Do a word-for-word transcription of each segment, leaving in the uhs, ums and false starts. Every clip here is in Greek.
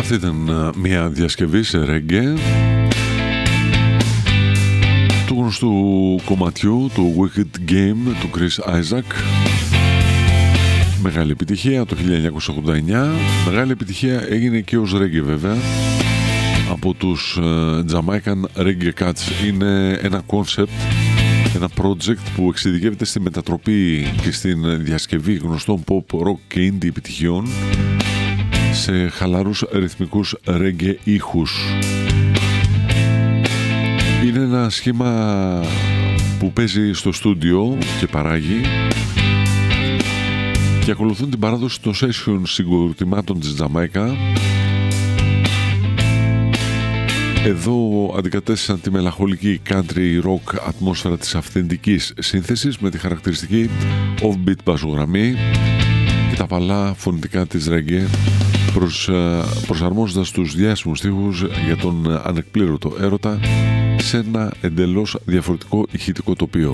Αυτή ήταν μια διασκευή σε ρέγγε του γνωστού κομματιού του Wicked Game του Chris Isaac. Μεγάλη επιτυχία το χίλια εννιακόσια ογδόντα εννιά. Μεγάλη επιτυχία έγινε και ως ρέγγε βέβαια από τους Jamaican Reggae Cats. Είναι ένα concept, ένα project που εξειδικεύεται στη μετατροπή και στην διασκευή γνωστών pop, rock και indie επιτυχιών σε χαλαρούς ρυθμικούς reggae ήχους. Είναι ένα σχήμα που παίζει στο στούντιο και παράγει και ακολουθούν την παράδοση των session συγκροτημάτων της Τζαμάικα. Εδώ αντικατέστησαν τη μελαγχολική country rock ατμόσφαιρα της αυθεντικής σύνθεσης με τη χαρακτηριστική off-beat μπασογραμμή και τα παλά φωνητικά της reggae, προς, προσαρμόζοντας τους διάσημους στίχους για τον ανεκπλήρωτο έρωτα σε ένα εντελώς διαφορετικό ηχητικό τοπίο.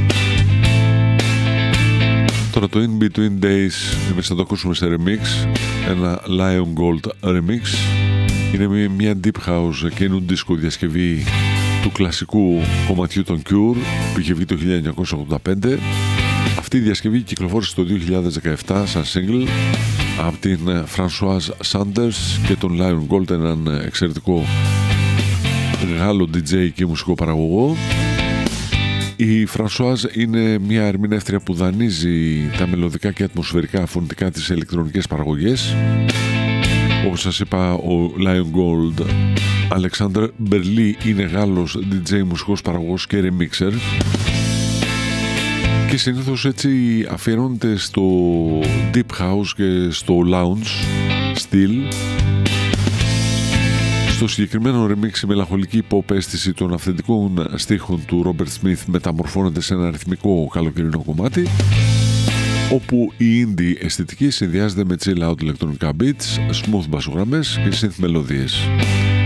Τώρα το In Between Days εμείς θα το ακούσουμε σε remix, ένα Lion Gold remix. Είναι μια deep house και είναι δίσκο διασκευή του κλασικού κομματιού των Cure που είχε βγει το χίλια εννιακόσια ογδόντα πέντε. Αυτή η διασκευή κυκλοφόρησε το δύο χιλιάδες δεκαεπτά σαν single από την Françoise Sanders και τον Lion Gold, έναν εξαιρετικό Γάλλο ντι τζέι και μουσικό παραγωγό. Η Françoise είναι μια ερμηνεύτρια που δανείζει τα μελωδικά και ατμοσφαιρικά φωνητικά της ηλεκτρονικές παραγωγές. Όπως σας είπα, ο Lion Gold Alexander Berli είναι Γάλλος ντι τζέι, μουσικός παραγωγός και remixer και συνήθως έτσι αφιερώνεται στο deep house και στο lounge στυλ. Στο συγκεκριμένο remix η μελαγχολική pop αίσθηση των αυθεντικών στίχων του Robert Smith μεταμορφώνεται σε ένα ρυθμικό καλοκαιρινό κομμάτι, όπου η indie αισθητική συνδυάζεται με chill out ηλεκτρονικά beats, smooth μπασογραμμές και synth μελωδίες.